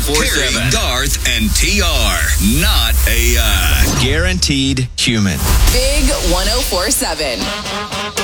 1047. Carrie, Garth, and TR. Not AI. Guaranteed human. Big 1047.